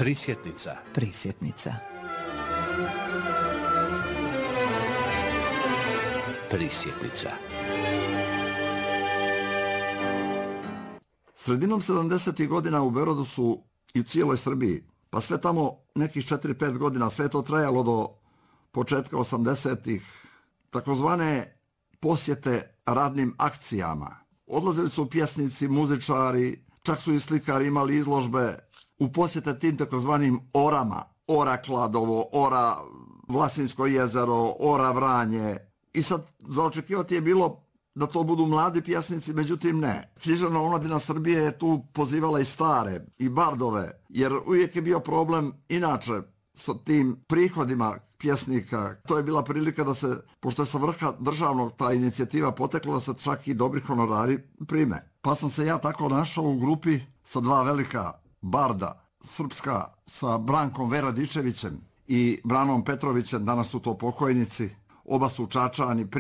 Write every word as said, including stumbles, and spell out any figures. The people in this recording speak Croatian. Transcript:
Prisjetnica. Prisjetnica. Prisjetnica. Sredinom sedamdesetih godina u Beogradu su i u cijeloj Srbiji, pa sve tamo nekih četiri pet godina, sve to trajalo do početka osamdesetih, takozvane posjete radnim akcijama. Odlazili su pjesnici, muzičari, čak su i slikari imali izložbe u posjete tim takozvanim orama. Ora Kladovo, Ora Vlasinsko jezero, Ora Vranje. I sad za očekivati je bilo da to budu mladi pjesnici, međutim ne. Književna omladina Srbije je tu pozivala i stare, i bardove, jer uvijek je bio problem inače sa tim prihodima pjesnika. To je bila prilika da se, pošto je sa vrha državnog ta inicijativa potekla, da se čak i dobri honorari prime. Pa sam se ja tako našao u grupi sa dva velika barda, srpska sa Brankom Veradičevićem i Branom Petrovićem, danas su to pokojnici, oba su Čačani,